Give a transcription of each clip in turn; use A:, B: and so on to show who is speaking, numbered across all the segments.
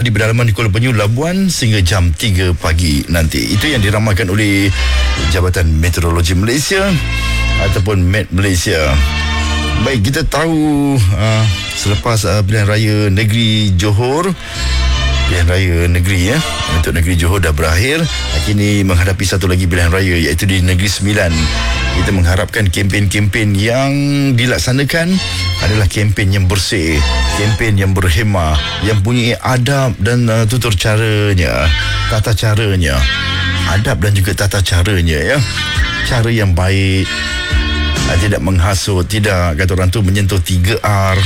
A: di pedalaman Kuala Penyu, Labuan sehingga jam 3 pagi nanti. Itu yang diramalkan oleh Jabatan Meteorologi Malaysia ataupun Met Malaysia. Baik, kita tahu selepas pilihan raya negeri Johor, pilihan raya negeri untuk negeri Johor dah berakhir, kini menghadapi satu lagi pilihan raya iaitu di Negeri Sembilan. Kita mengharapkan kempen-kempen yang dilaksanakan adalah kempen yang bersih, kempen yang berhemah, yang punya adab dan tutur caranya, tata caranya, adab dan juga tata caranya, ya. Cara yang baik, tidak menghasut, tidak, kata orang tu, menyentuh 3R,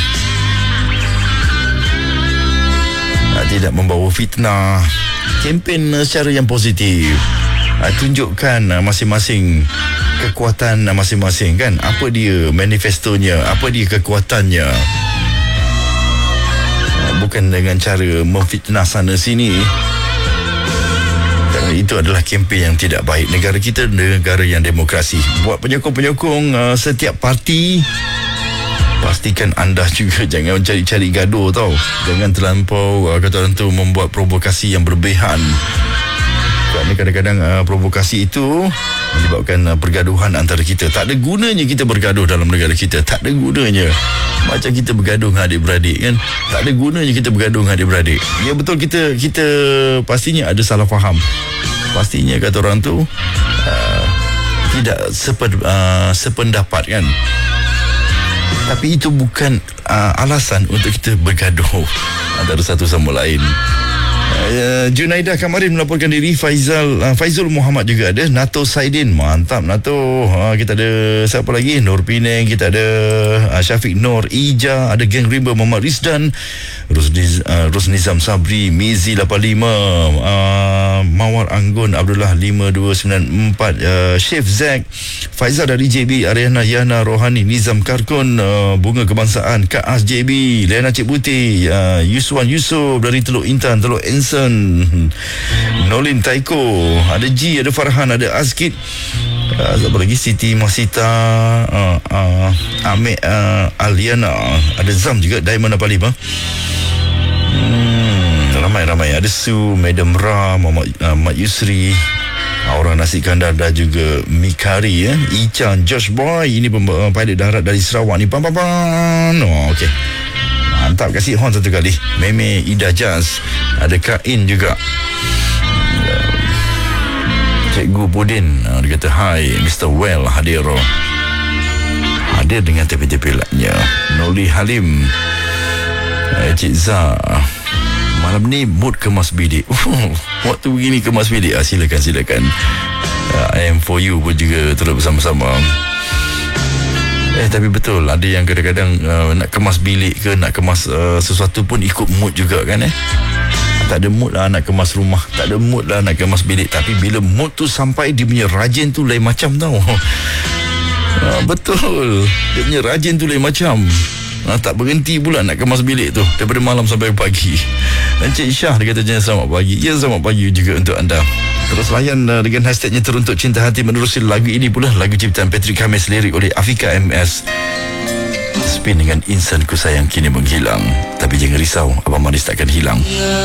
A: tidak membawa fitnah. Kempen secara yang positif, tunjukkan masing-masing kekuatan masing-masing, kan? Apa dia manifestonya, apa dia kekuatannya. Bukan dengan cara memfitnah sana sini. Dan itu adalah kempen yang tidak baik. Negara kita negara yang demokrasi. Buat penyokong-penyokong setiap parti, pastikan anda juga jangan cari-cari gaduh, tau. Jangan terlampau, kata orang tu, membuat provokasi yang berlebihan. Kerana kadang-kadang provokasi itu menyebabkan pergaduhan antara kita. Tak ada gunanya kita bergaduh dalam negara kita. Tak ada gunanya. Macam kita bergaduh dengan adik-beradik, kan? Tak ada gunanya kita bergaduh dengan adik-beradik. Ya, betul, kita pastinya ada salah faham. Pastinya, kata orang tu, tidak sependapat, kan? Tapi itu bukan alasan untuk kita bergaduh antara satu sama lain. Junaidah Kamarin melaporkan diri. Faizul Muhammad juga ada. Nato Saidin, mantap Nato. Kita ada siapa lagi? Nur Penang, kita ada Syafiq Nur Ija, ada geng Rimba Muhammad Rizdan, Rusnizam Sabri, Mizi 85, Mawar Anggun Abdullah 5294, Chef Zack, Faizal dari JB, Ariana Yana Rohani, Nizam Karkun, Bunga Kebangsaan, Kaas JB, Lena Cik Putih, Yuswan Yusof dari Teluk Intan, Teluk Enson, Nolin Taiko, ada G, ada Farhan, ada Azkid, apa lagi, Siti Masita, Ahmed Aliana, ada Zam juga, Diamond 85. Ramai-ramai. Ada Su, Madam Ra, Mat Yusri, Aura Nasi Kandar dan juga Mikari, Ichan, Josh Boy, ini pilot darat dari Sarawak ni. Okey, mantap, kasih horn satu kali. Meme Ida Jazz, ada Kain juga. Cikgu Budin, dia kata hi, Mr. Well hadir dengan tepi-tepi latnya. Noli Halim, Cik Zah, malam ni mood kemas bilik. Waktu begini kemas bilik. Silakan. I am for you pun juga terus bersama-sama. Tapi betul, ada yang kadang-kadang nak kemas bilik ke, nak kemas sesuatu pun ikut mood juga, kan? Tak ada mood lah nak kemas rumah, tak ada mood lah nak kemas bilik. Tapi bila mood tu sampai, dia punya rajin tu lain macam, tau. Betul, dia punya rajin tu lain macam. Tak berhenti pula nak kemas bilik tu daripada malam sampai pagi. Encik Syah, dia kata jangan selamat pagi. Ya, selamat pagi juga untuk anda. Terus layan dengan hashtagnya Teruntuk Cinta Hati. Menerusi lagu ini pula, lagu ciptaan Patrick Hames, lirik oleh Afika MS. Spin dengan Insan Ku Sayang kini menghilang. Tapi jangan risau, Abang Manis takkan hilang.